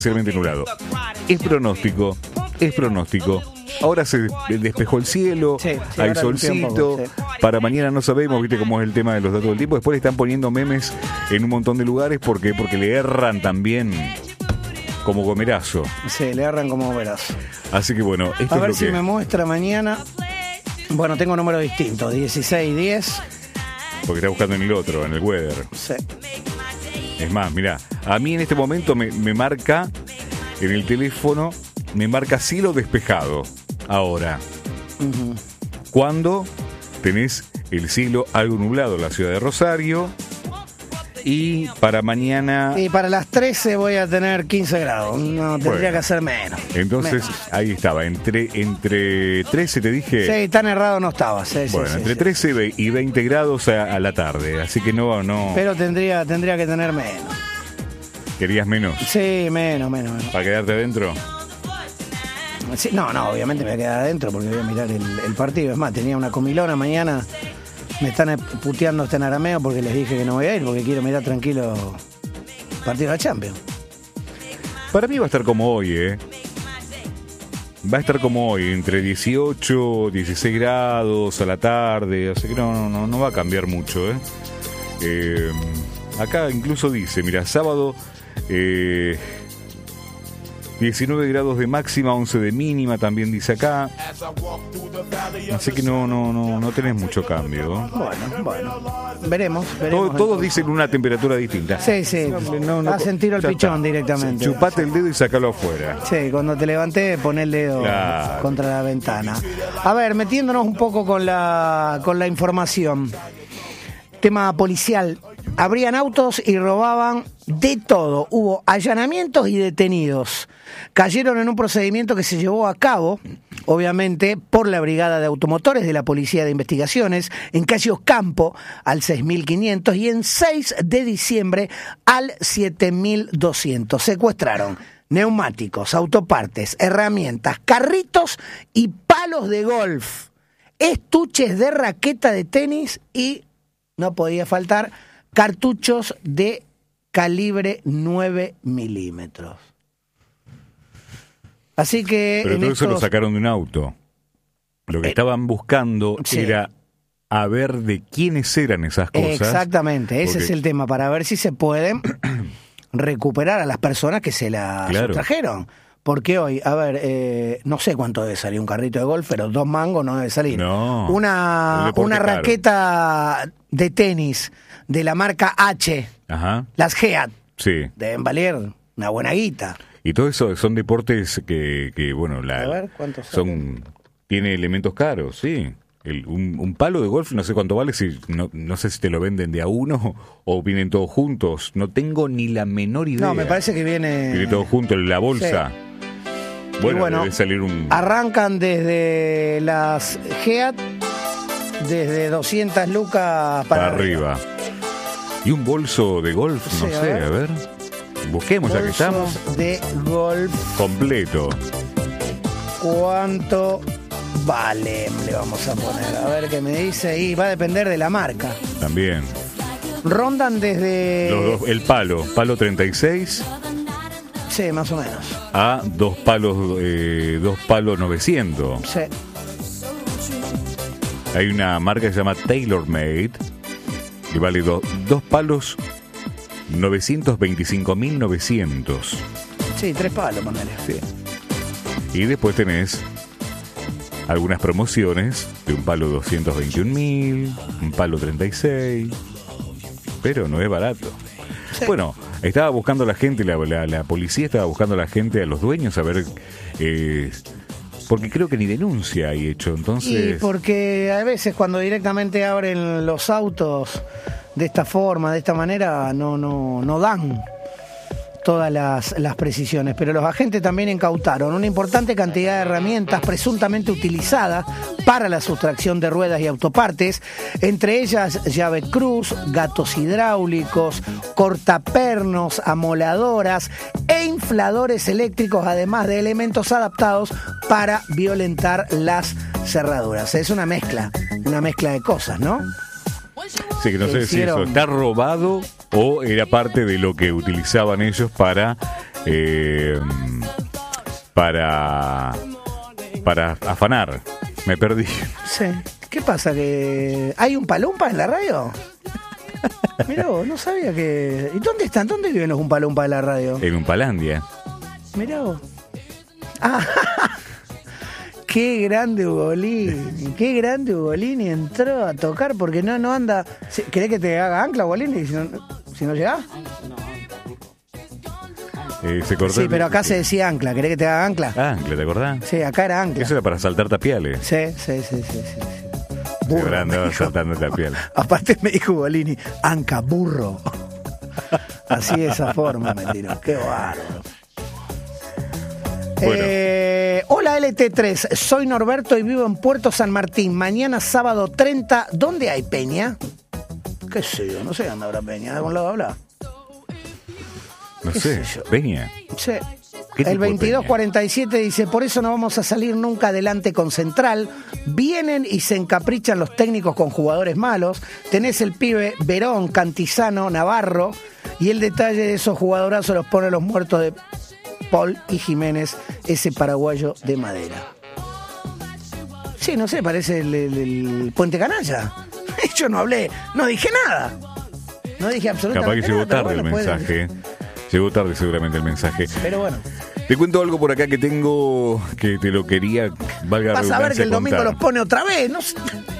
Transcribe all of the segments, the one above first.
parcialmente nublado. Es pronóstico. Ahora se despejó el cielo, Sí, hay solcito. Sí. Para mañana no sabemos, viste cómo es el tema de los datos del tiempo. Después le están poniendo memes en un montón de lugares porque le erran también como gomerazo. Sí, le agarran como verás. Así que bueno, esto A es ver lo si que... me muestra mañana. Bueno, tengo números distintos, 16, 10. Porque está buscando en el otro, en el weather. Sí. Es más, mirá, a mí en este momento me marca en el teléfono, me marca cielo despejado. Ahora, cuando tenés el cielo algo nublado en la ciudad de Rosario, y para mañana... Y para las 13 voy a tener 15 grados. No, tendría Bueno, que hacer menos. Entonces, Menos. ahí estaba, entre 13 te dije... Sí, tan errado no estaba. Sí, Bueno, sí, entre sí. 13 y 20 grados a la tarde, así que no... Pero tendría que tener menos. ¿Querías menos? Sí, menos. ¿Para quedarte adentro? Sí, no, obviamente me voy a quedar adentro porque voy a mirar el partido. Es más, tenía una comilona mañana. Me están puteando en arameo porque les dije que no voy a ir porque quiero mirar tranquilo el partido de la Champions. Para mí va a estar como hoy, ¿eh? Va a estar como hoy, entre 18, 16 grados a la tarde, así que no va a cambiar mucho, ¿eh? Acá incluso dice, mira, sábado 19 grados de máxima, 11 de mínima, también dice acá. Así que no tenés mucho cambio. Bueno. Veremos. Todos dicen una temperatura distinta. Sí. Hacen tiro al ya pichón está. directamente. Chupate el dedo y sacalo afuera. Sí, cuando te levanté, poné el dedo Claro. contra la ventana. A ver, metiéndonos un poco con la información. Tema policial. Abrían autos y robaban de todo. Hubo allanamientos y detenidos. Cayeron en un procedimiento que se llevó a cabo, obviamente, por la Brigada de Automotores de la Policía de Investigaciones, en calle Ocampo, al 6500, y en 6 de diciembre, al 7200. Secuestraron neumáticos, autopartes, herramientas, carritos y palos de golf, estuches de raqueta de tenis y, no podía faltar, cartuchos de calibre 9 milímetros. Así que... Pero todo eso lo sacaron de un auto. Lo que estaban buscando era a ver de quiénes eran esas cosas. Exactamente, ese porque... es el tema, para ver si se pueden recuperar a las personas que se la sustrajeron. Porque hoy, a ver, no sé cuánto debe salir un carrito de golf, pero 2 mangos no debe salir. No. Una raqueta de tenis de la marca H, Ajá. las Geat, Sí. deben valer una buena guita. Y todo eso son deportes que bueno, A ver, ¿cuántos tiene elementos caros, sí. Un palo de golf, no sé cuánto vale, no sé si te lo venden de a uno o vienen todos juntos. No tengo ni la menor idea. No, me parece que viene todo junto en la bolsa. Sí. Bueno, debe salir arrancan desde las Geat, desde 200 lucas para arriba. Y un bolso de golf, no Sí, sé, a ver. Busquemos, ya que estamos. De golf. Completo. ¿Cuánto vale? Le vamos a poner. A ver qué me dice. Y va a depender de la marca. También. Rondan desde... El palo 36. Sí, más o menos. A dos palos 900. Sí. Hay una marca que se llama TaylorMade y vale dos palos 925.900. Sí, 3 palos, ponele. Sí. Y después tenés algunas promociones de un palo 221.000, un palo 36, pero no es barato. Sí. Bueno, estaba buscando a la gente, la policía estaba buscando a la gente, a los dueños, a ver... porque creo que ni denuncia hay hecho, entonces... Y porque a veces cuando directamente abren los autos de esta forma, de esta manera, no dan todas las precisiones. Pero los agentes también incautaron una importante cantidad de herramientas presuntamente utilizadas para la sustracción de ruedas y autopartes, entre ellas llave cruz, gatos hidráulicos, cortapernos, amoladoras e infladores eléctricos, además de elementos adaptados para violentar las cerraduras. Es una mezcla de cosas, ¿no? Sí, que no sé si eso está robado o era parte de lo que utilizaban ellos para para afanar. Me perdí. Sí. ¿Qué pasa? ¿Que hay un palumpa en la radio? Mirá vos, no sabía que... ¿Y dónde están? ¿Dónde viven los Umpalumpa de la radio? En Umpalandia. Mirá vos. Ah, qué grande Ugolini. Qué grande Ugolini entró a tocar porque no anda... ¿Querés que te haga ancla, Ugolini? Si no llegás. Se cortó. Sí, pero acá se decía ancla. ¿Querés que te haga ancla? Ancla, ¿te acordás? Sí, acá era ancla. Eso era para saltar tapiales. Sí. Burro. Andaba saltando tapiales. Aparte me dijo Ugolini, anca, burro. Así de esa forma, me tiró. Qué bárbaro. Bueno. Hola LT3, soy Norberto y vivo en Puerto San Martín. Mañana sábado 30, ¿dónde hay peña? ¿Qué sé yo? No sé dónde habrá peña. ¿De algún lado habla? No sé, Peña. Sí. El 2247 dice, por eso no vamos a salir nunca adelante con Central. Vienen y se encaprichan los técnicos con jugadores malos. Tenés el pibe Verón, Cantizano, Navarro. Y el detalle de esos jugadorazos los pone los muertos de Paul y Jiménez, ese paraguayo de madera. Sí, no sé, parece el Puente Canalla. Yo no hablé, no dije nada. No dije absolutamente nada. Capaz que llegó tarde el mensaje. Llegó tarde seguramente el mensaje. Pero bueno. Te cuento algo por acá que tengo que te lo quería, valga la redundancia, vas a ver que el domingo contar. los pone otra vez, no sé.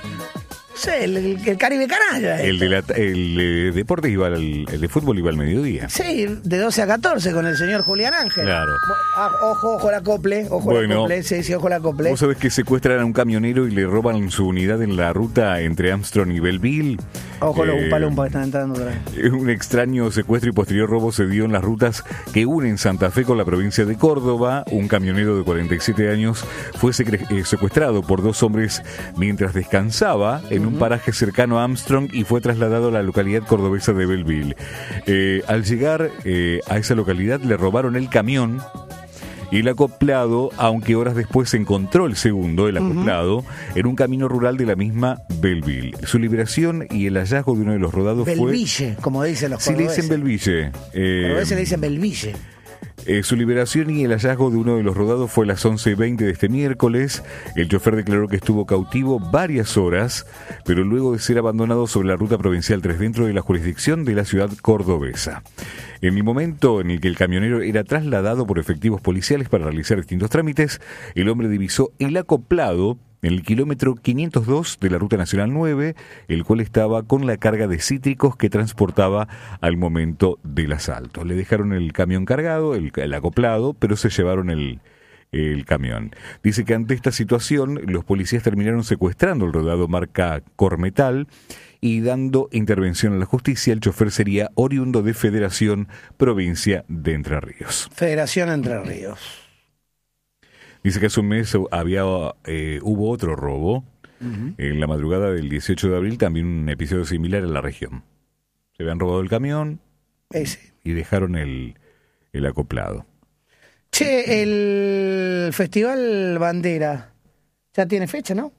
El Caribe Canalla. El de deportes iba el de fútbol iba al mediodía. Sí, de 12 a 14 con el señor Julián Ángel. Claro. Ojo la cople, la cople, sí, ojo la cople. Vos sabés que secuestran a un camionero y le roban su unidad en la ruta entre Armstrong y Belleville. Ojo los Umpalumpa que están entrando otra vez. Un extraño secuestro y posterior robo se dio en las rutas que unen Santa Fe con la provincia de Córdoba. Un camionero de 47 años fue secuestrado por dos hombres mientras descansaba en un paraje cercano a Armstrong y fue trasladado a la localidad cordobesa de Belleville. Al llegar a esa localidad le robaron el camión y el acoplado, aunque horas después se encontró el segundo, el acoplado, en un camino rural de la misma Belleville. Su liberación y el hallazgo de uno de los rodados Belville, como dicen los cordobeses. Sí, le dicen Belville. Cordobeses le dicen Belville. Su liberación y el hallazgo de uno de los rodados fue a las 11:20 de este miércoles. El chofer declaró que estuvo cautivo varias horas, pero luego de ser abandonado sobre la ruta provincial 3 dentro de la jurisdicción de la ciudad cordobesa. En el momento en el que el camionero era trasladado por efectivos policiales para realizar distintos trámites, el hombre divisó el acoplado en el kilómetro 502 de la Ruta Nacional 9, el cual estaba con la carga de cítricos que transportaba al momento del asalto. Le dejaron el camión cargado, el acoplado, pero se llevaron el camión. Dice que ante esta situación, los policías terminaron secuestrando el rodado marca Cormetal y dando intervención a la justicia. El chofer sería oriundo de Federación, provincia de Entre Ríos. Federación Entre Ríos. Dice que hace un mes hubo otro robo. En la madrugada del 18 de abril, también un episodio similar en la región. Se habían robado el camión y dejaron el acoplado. Che, el Festival Bandera ya tiene fecha, ¿no?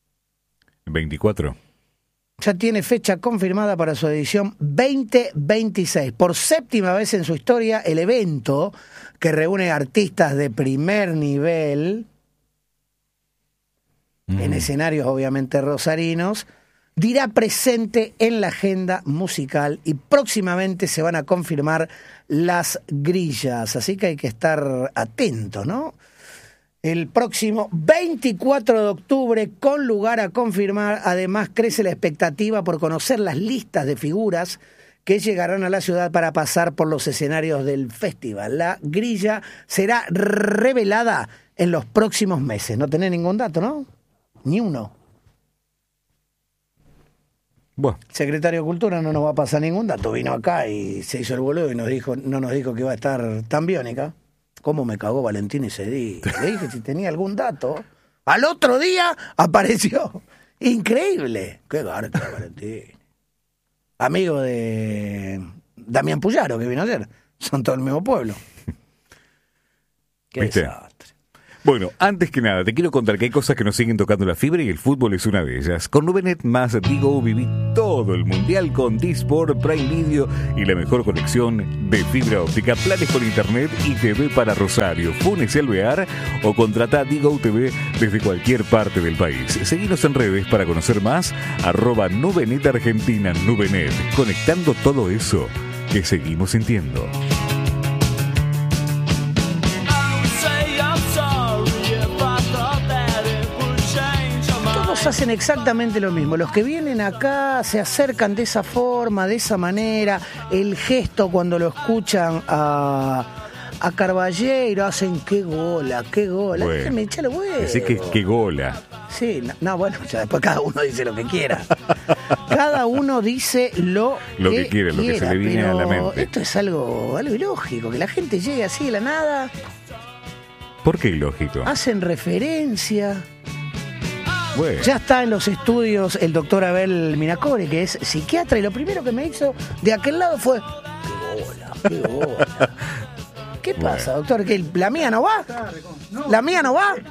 24. Ya tiene fecha confirmada para su edición 2026. Por séptima vez en su historia, el evento que reúne artistas de primer nivel, en escenarios obviamente rosarinos, dirá presente en la agenda musical y próximamente se van a confirmar las grillas. Así que hay que estar atento, ¿no? El próximo 24 de octubre, con lugar a confirmar, además crece la expectativa por conocer las listas de figuras que llegarán a la ciudad para pasar por los escenarios del festival. La grilla será revelada en los próximos meses. No tenés ningún dato, ¿no? Ni uno. Bueno. Secretario de Cultura no nos va a pasar ningún dato. Vino acá y se hizo el boludo y no nos dijo que iba a estar tan biónica. ¿Cómo me cagó Valentín ese día? Le dije si tenía algún dato. Al otro día apareció. Increíble. Qué garca, Valentín. Amigo de Damián Puyaro, que vino ayer. Son todo el mismo pueblo. Qué ¿viste? desastre. Bueno, antes que nada, te quiero contar que hay cosas que nos siguen tocando la fibra y el fútbol es una de ellas. Con Nubenet más Digo viví todo el mundial con Disport, Prime Video y la mejor conexión de fibra óptica, planes con internet y TV para Rosario, Funes y Alvear o contrata Digo TV desde cualquier parte del país. Seguinos en redes para conocer más, @Nubenet Argentina, Nubenet, conectando todo eso que seguimos sintiendo. Hacen exactamente lo mismo. Los que vienen acá se acercan de esa forma, de esa manera. El gesto cuando lo escuchan a Carballeiro hacen qué gola. Bueno, déjenme echarle huevo. Así que qué gola. Sí, no, bueno, ya después cada uno dice lo que quiera. Cada uno dice lo que quiere, lo que se le viene a la mente. Esto es algo ilógico, que la gente llegue así de la nada. ¿Por qué ilógico? Hacen referencia. Bueno. Ya está en los estudios el doctor Abel Minacore, que es psiquiatra, y lo primero que me hizo de aquel lado fue: ¡qué bola! ¿Qué pasa, doctor? ¿Que la mía no va? ¿La mía no va?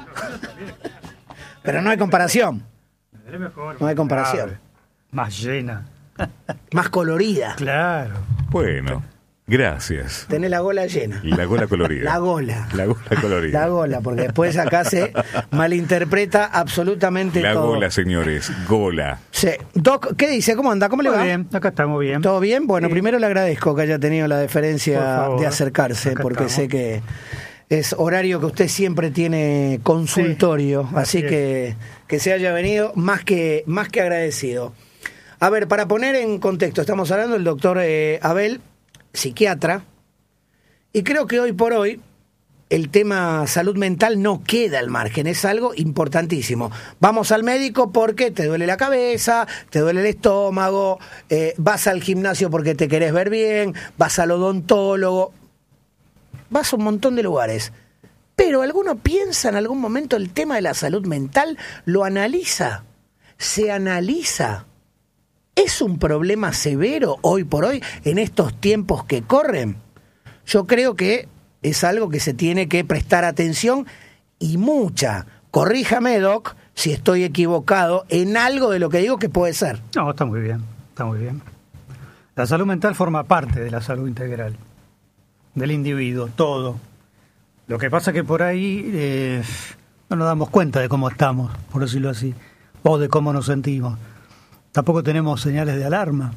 Pero no hay comparación. No hay comparación. Más llena. Más colorida. Claro. Bueno, gracias. Tenés la gola llena. Y la gola colorida. La gola colorida. La gola, porque después acá se malinterpreta absolutamente todo. La gola, señores, gola. Sí. Doc, ¿qué dice? ¿Cómo anda? ¿Cómo le va? Muy bien, acá estamos bien. ¿Todo bien? Bueno, sí. Primero le agradezco que haya tenido la deferencia de acercarse, porque sé que es horario que usted siempre tiene consultorio, sí, así que se haya venido más que agradecido. A ver, para poner en contexto, estamos hablando del doctor Abel, psiquiatra, y creo que hoy por hoy el tema salud mental no queda al margen, es algo importantísimo. Vamos al médico porque te duele la cabeza, te duele el estómago, vas al gimnasio porque te querés ver bien, vas al odontólogo, vas a un montón de lugares. Pero ¿alguno piensa en algún momento el tema de la salud mental? ¿Lo analiza? ¿Se analiza? ¿Es un problema severo hoy por hoy en estos tiempos que corren? Yo creo que es algo que se tiene que prestar atención y mucha. Corríjame, Doc, si estoy equivocado en algo de lo que digo que puede ser. No, está muy bien, está muy bien. La salud mental forma parte de la salud integral, del individuo, todo. Lo que pasa es que por ahí no nos damos cuenta de cómo estamos, por decirlo así, o de cómo nos sentimos. Tampoco tenemos señales de alarma.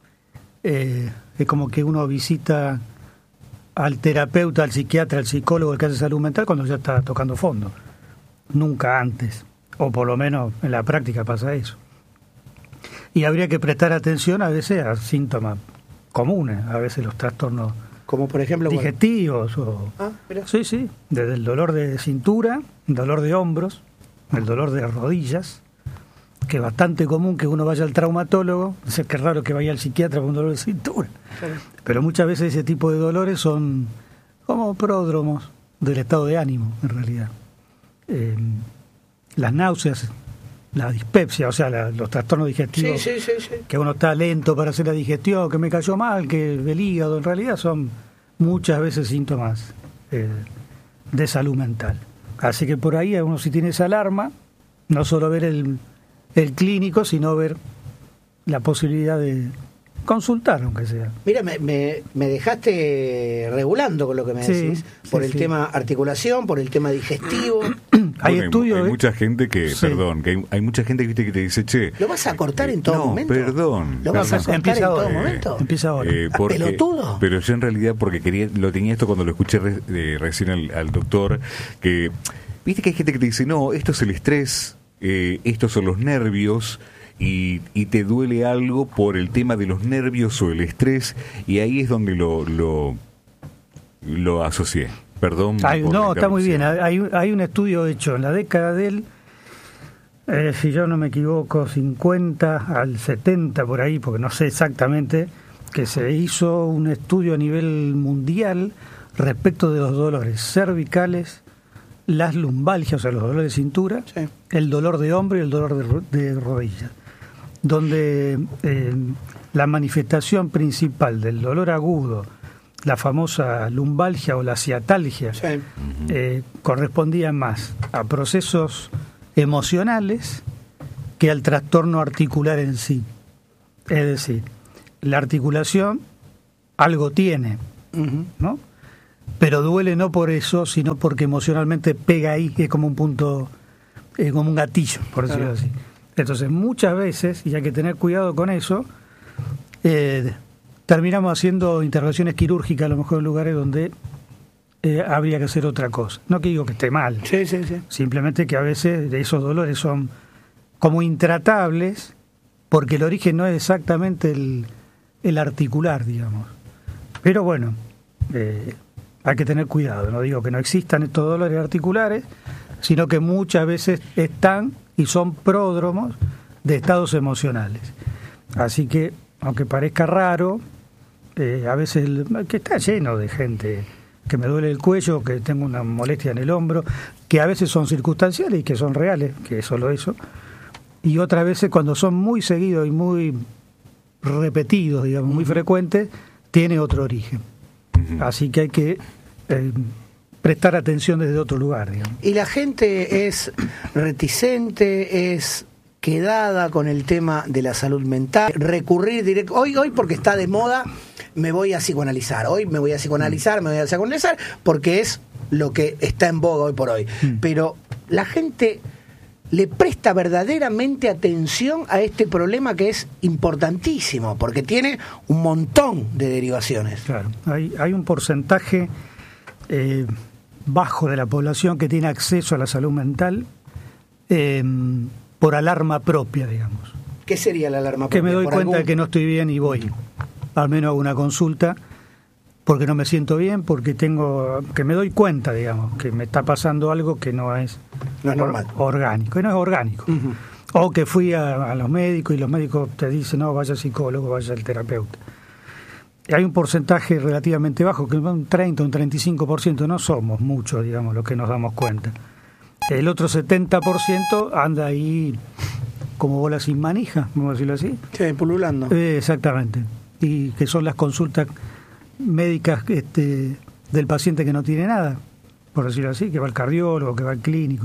Es como que uno visita al terapeuta, al psiquiatra, al psicólogo, el que hace salud mental cuando ya está tocando fondo. Nunca antes, o por lo menos en la práctica pasa eso. Y habría que prestar atención a veces a síntomas comunes, a veces los trastornos como por ejemplo digestivos. Sí, desde el dolor de cintura, el dolor de hombros, el dolor de rodillas, que es bastante común que uno vaya al traumatólogo, es que es raro que vaya al psiquiatra con un dolor de cintura. Sí. Pero muchas veces ese tipo de dolores son como pródromos del estado de ánimo, en realidad. Las náuseas, la dispepsia, o sea, los trastornos digestivos, sí. Que uno está lento para hacer la digestión, que me cayó mal, que el hígado, en realidad son muchas veces síntomas de salud mental. Así que por ahí uno si tiene esa alarma, no solo ver el clínico, sino ver la posibilidad de consultar, aunque sea. Mira, me dejaste regulando con lo que me decís, por el tema articulación, por el tema digestivo. Hay estudios. Hay mucha gente que, perdón, que hay mucha gente que te dice, che, ¿lo vas a cortar en todo momento? Perdón. ¿Lo vas a cortar en todo momento? Empieza ahora. ¿Pelotudo? Pero yo en realidad, porque lo tenía esto cuando lo escuché recién al doctor, que, viste que hay gente que te dice, no, esto es el estrés, estos son los nervios, y te duele algo por el tema de los nervios o el estrés, y ahí es donde lo asocié. Perdón. No, está muy bien. Hay un estudio hecho en la década del, si yo no me equivoco, 50 al 70 por ahí, porque no sé exactamente, que se hizo un estudio a nivel mundial respecto de los dolores cervicales, las lumbalgias, o sea, los dolores de cintura, sí, el dolor de hombro y el dolor de rodilla, donde la manifestación principal del dolor agudo la famosa lumbalgia o la ciatalgia, Sí. correspondían más a procesos emocionales que al trastorno articular en sí. Es decir, la articulación algo tiene, Ujú. ¿no? Pero duele no por eso, sino porque emocionalmente pega ahí, que es como un punto, como un gatillo, por decirlo Claro. así. Entonces, muchas veces, y hay que tener cuidado con eso, terminamos haciendo intervenciones quirúrgicas a lo mejor en lugares donde habría que hacer otra cosa. No que digo que esté mal, Sí, sí, sí. simplemente que a veces esos dolores son como intratables porque el origen no es exactamente el articular, digamos. Pero bueno, hay que tener cuidado. No digo que no existan estos dolores articulares, sino que muchas veces están y son pródromos de estados emocionales. Así que, aunque parezca raro, a veces que está lleno de gente que me duele el cuello, que tengo una molestia en el hombro, que a veces son circunstanciales y que son reales, que es solo eso, y otras veces cuando son muy seguidos y muy repetidos, digamos, muy frecuentes, tiene otro origen. Así que hay que prestar atención desde otro lugar, digamos. Y la gente es reticente, es quedada con el tema de la salud mental, recurrir directo. Hoy porque está de moda, me voy a psicoanalizar. Hoy me voy a psicoanalizar, porque es lo que está en boga hoy por hoy. Pero la gente le presta verdaderamente atención a este problema que es importantísimo, porque tiene un montón de derivaciones. Claro, hay un porcentaje bajo de la población que tiene acceso a la salud mental por alarma propia, digamos. ¿Qué sería la alarma Que propia? me doy ¿Por cuenta algún- de que no estoy bien y voy. Al menos hago una consulta porque no me siento bien, porque que me doy cuenta, digamos, que me está pasando algo que no es normal? orgánico, que no es orgánico. Ujú. O que fui a los médicos y los médicos te dicen, no, vaya al psicólogo, vaya al terapeuta. Y hay un porcentaje relativamente bajo, que un 30, un 35%, no somos muchos, digamos, los que nos damos cuenta. El otro 70% anda ahí como bola sin manija, vamos a decirlo así. Sí, pululando. Exactamente. Y que son las consultas médicas del paciente que no tiene nada, por decirlo así, que va al cardiólogo, que va al clínico.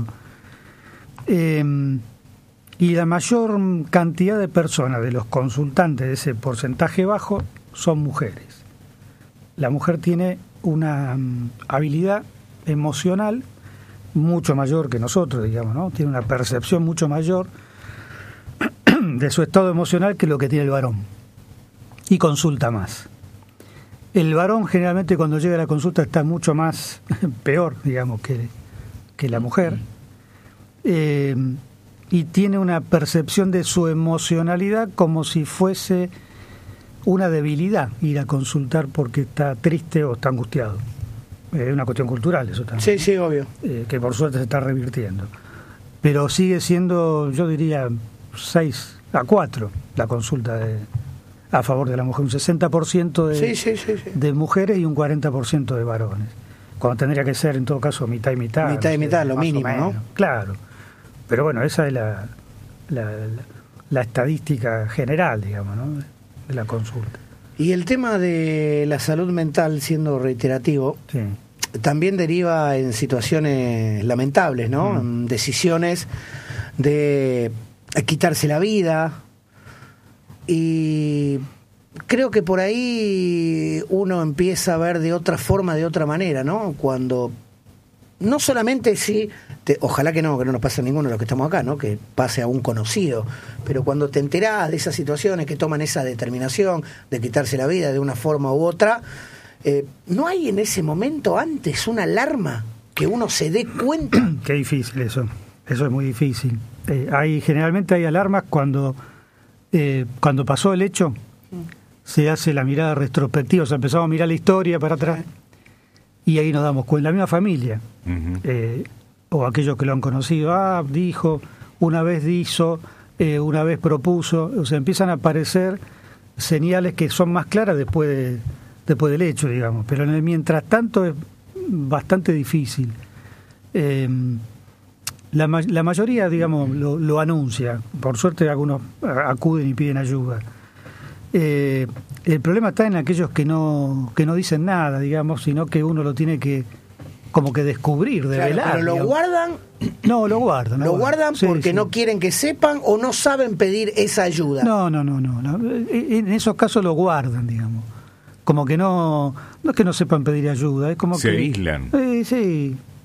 Y la mayor cantidad de personas, de los consultantes de ese porcentaje bajo, son mujeres. La mujer tiene una habilidad emocional mucho mayor que nosotros, digamos, ¿no? Tiene una percepción mucho mayor de su estado emocional que lo que tiene el varón. Y consulta más. El varón generalmente cuando llega a la consulta está mucho más peor, digamos, que la mujer. Y tiene una percepción de su emocionalidad como si fuese una debilidad ir a consultar porque está triste o está angustiado. Es una cuestión cultural eso también. Sí, sí, obvio. Que por suerte se está revirtiendo. Pero sigue siendo, yo diría, 6-4 la consulta a favor de la mujer. Un 60% Sí. de mujeres y un 40% de varones. Cuando tendría que ser, en todo caso, mitad y mitad. Mitad y mitad, lo más o mínimo, ¿no? menos. Claro. Pero bueno, esa es la estadística general, digamos, ¿no? De la consulta. Y el tema de la salud mental, siendo reiterativo, Sí. también deriva en situaciones lamentables, ¿no? En decisiones de quitarse la vida. Y creo que por ahí uno empieza a ver de otra forma, de otra manera, ¿no? Cuando no solamente ojalá que no nos pase a ninguno de los que estamos acá, ¿no? Que pase a un conocido, pero cuando te enterás de esas situaciones que toman esa determinación de quitarse la vida de una forma u otra, ¿no hay en ese momento antes una alarma que uno se dé cuenta? Qué difícil eso es muy difícil. Generalmente hay alarmas cuando pasó el hecho, se hace la mirada retrospectiva, o sea, empezamos a mirar la historia para atrás y ahí nos damos cuenta, la misma familia, o aquellos que lo han conocido, dijo, una vez hizo, una vez propuso, o sea, empiezan a aparecer señales que son más claras después del hecho, digamos, pero en el mientras tanto es bastante difícil. La mayoría, digamos, lo anuncia, por suerte algunos acuden y piden ayuda, El problema está en aquellos que no dicen nada, digamos, sino que uno lo tiene que como que descubrir, develar. Pero lo guardan. No, lo guardan. Lo guardan sí, porque sí. no quieren que sepan o no saben pedir esa ayuda. No. En esos casos lo guardan, digamos. Como que no es que no sepan pedir ayuda, es como Se que aíslan. Sí.